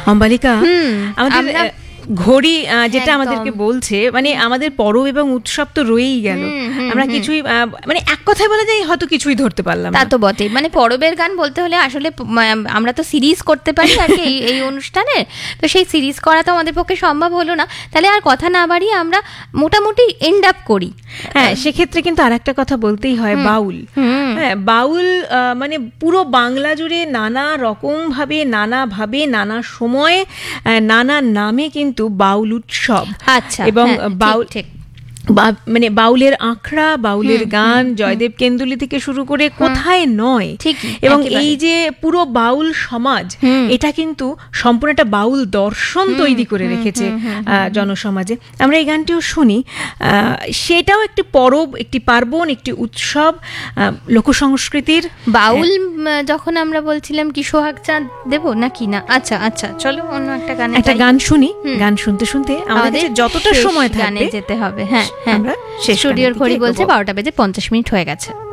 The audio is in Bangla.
অম্বালিকা, আমাদের ঘড়ি যেটা আমাদেরকে বলছে, মানে আমাদের পরব এবং উৎসব তো রয়েই গেল, আমরা কিছুই মানে এক কথায় বলা যায় হয়তো কিছুই ধরতে পারলাম না। তা তো বটেই, মানে পরবের গান বলতে হলে আসলে আমরা তো সিরিজ করতে পারি আর কি এই অনুষ্ঠানে, তো সেই সিরিজ করা তো আমাদের পক্ষে সম্ভব হলো না, তাহলে আর কথা না বাড়িয়ে আমরা মোটামুটি এন্ড আপ করি। হ্যাঁ, সেক্ষেত্রে কিন্তু আরেকটা কথা বলতেই হয়, বাউল। হ্যাঁ, বাউল মানে পুরো বাংলা জুড়ে নানা রকম ভাবে, নানা সময়ে, নানা নামে কিন্তু বাউল উৎসব। আচ্ছা, এবং বাউল ঠিক মানে বাউলের আখড়া, বাউলের গান জয়দেব কেন্দুলি থেকে শুরু করে কোথায় নয়, এবং এই যে পুরো বাউল সমাজ, এটা কিন্তু সম্পূর্ণ একটা বাউল দর্শন তৈরি করে রেখেছে জনসমাজে। আমরা এই গানটিও শুনি, সেটাও একটি পরব, একটি পার্বণ, একটি উৎসব, লোকসংস্কৃতির। বাউল যখন আমরা বলছিলাম কি সোহাগ চাঁদ দেবো নাকি না, আচ্ছা আচ্ছা চলো অন্য একটা গান শুনি। গান শুনতে শুনতে আমাদের যতটা সময় থাকবে যেতে হবে। হ্যাঁ, আমরা স্টুডিওর ঘড়ি বলছে 12টা বেজে 50 মিনিট হয়ে গেছে।